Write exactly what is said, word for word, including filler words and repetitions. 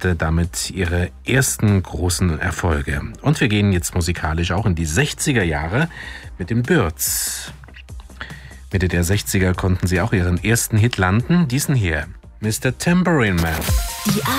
hatte damit ihre ersten großen Erfolge. Und wir gehen jetzt musikalisch auch in die sechziger Jahre mit den Byrds. Mitte der sechziger konnten sie auch ihren ersten Hit landen, diesen hier, Mister Tambourine Man. Die